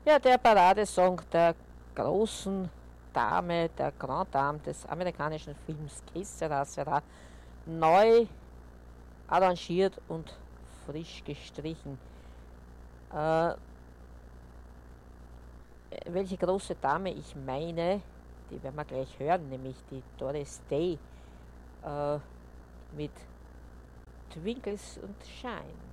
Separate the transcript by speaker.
Speaker 1: Ja, der Paradesong der großen Dame, der Grand Dame des amerikanischen Films Que sera sera, neu arrangiert und frisch gestrichen. Äh, welche große Dame ich meine, die werden wir gleich hören, nämlich die Doris Day mit Twinkles und Shine.